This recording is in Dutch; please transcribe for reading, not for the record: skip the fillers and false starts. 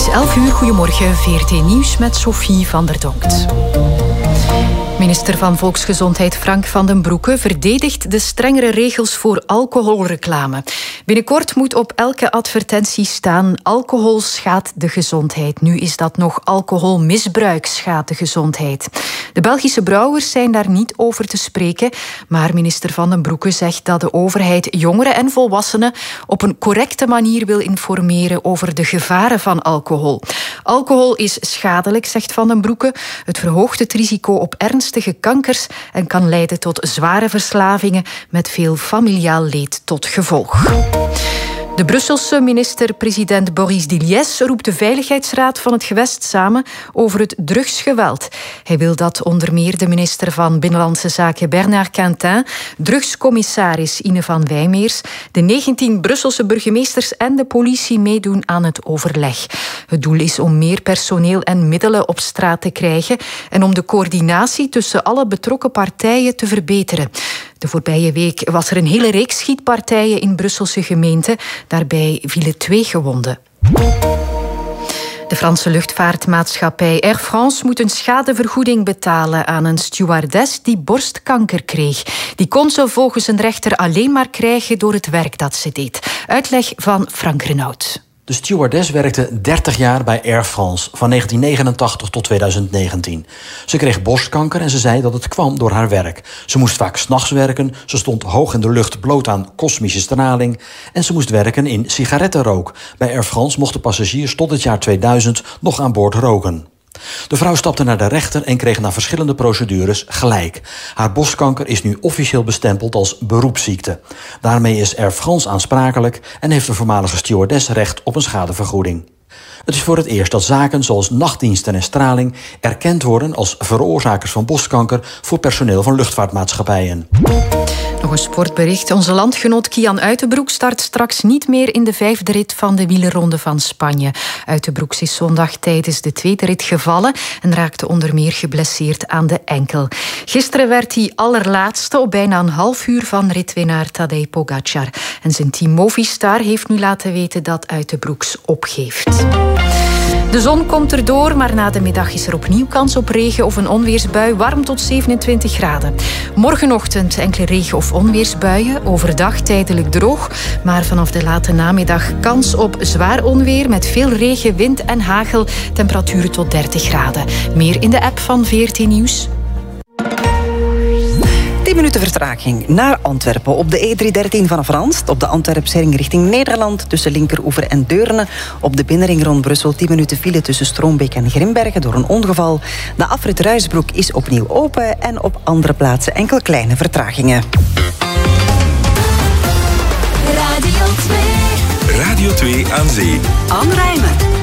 Het is 11 uur, goedemorgen, VRT Nieuws met Sophie van der Donkt. Minister van Volksgezondheid Frank van den Broeke verdedigt de strengere regels voor alcoholreclame. Binnenkort moet op elke advertentie staan: alcohol schaadt de gezondheid. Nu is dat nog: alcoholmisbruik schaadt de gezondheid. De Belgische brouwers zijn daar niet over te spreken, maar minister van den Broeke zegt dat de overheid jongeren en volwassenen op een correcte manier wil informeren over de gevaren van alcohol. Alcohol is schadelijk, zegt Van den Broeke. Het verhoogt het risico op ernstige kankers en kan leiden tot zware verslavingen met veel familiaal leed tot gevolg. De Brusselse minister-president Boris Diliès roept de Veiligheidsraad van het gewest samen over het drugsgeweld. Hij wil dat onder meer de minister van Binnenlandse Zaken Bernard Quintin, drugscommissaris Ine van Wijmeers, de 19 Brusselse burgemeesters en de politie meedoen aan het overleg. Het doel is om meer personeel en middelen op straat te krijgen en om de coördinatie tussen alle betrokken partijen te verbeteren. De voorbije week was er een hele reeks schietpartijen in Brusselse gemeenten. Daarbij vielen 2 gewonden. De Franse luchtvaartmaatschappij Air France moet een schadevergoeding betalen aan een stewardess die borstkanker kreeg. Die kon ze volgens een rechter alleen maar krijgen door het werk dat ze deed. Uitleg van Frank Renaud. De stewardess werkte 30 jaar bij Air France, van 1989 tot 2019. Ze kreeg borstkanker en ze zei dat het kwam door haar werk. Ze moest vaak 's nachts werken, ze stond hoog in de lucht bloot aan kosmische straling en ze moest werken in sigarettenrook. Bij Air France mochten passagiers tot het jaar 2000 nog aan boord roken. De vrouw stapte naar de rechter en kreeg na verschillende procedures gelijk. Haar borstkanker is nu officieel bestempeld als beroepsziekte. Daarmee is Air France aansprakelijk en heeft de voormalige stewardess recht op een schadevergoeding. Het is voor het eerst dat zaken zoals nachtdiensten en straling erkend worden als veroorzakers van borstkanker voor personeel van luchtvaartmaatschappijen. Nog een sportbericht. Onze landgenoot Kian Uitenbroek start straks niet meer in de 5e rit van de wielerronde van Spanje. Uitenbroek is zondag tijdens de 2e rit gevallen en raakte onder meer geblesseerd aan de enkel. Gisteren werd hij allerlaatste op bijna een half uur van ritwinnaar Tadej Pogacar. En zijn team Movistar heeft nu laten weten dat Uitenbroeks opgeeft. De zon komt erdoor, maar na de middag is er opnieuw kans op regen of een onweersbui, warm tot 27 graden. Morgenochtend enkele regen- of onweersbuien, overdag tijdelijk droog, maar vanaf de late namiddag kans op zwaar onweer met veel regen, wind en hagel, temperaturen tot 30 graden. Meer in de app van VRT Nieuws. 10 minuten vertraging naar Antwerpen op de E313 vanaf Ranst, op de Antwerpsring richting Nederland tussen Linkeroever en Deurne, op de binnenring rond Brussel 10 minuten file tussen Stroombeek en Grimbergen door een ongeval. De afrit Ruisbroek is opnieuw open en op andere plaatsen enkele kleine vertragingen. Radio 2 aan zee. Anne Rijmer.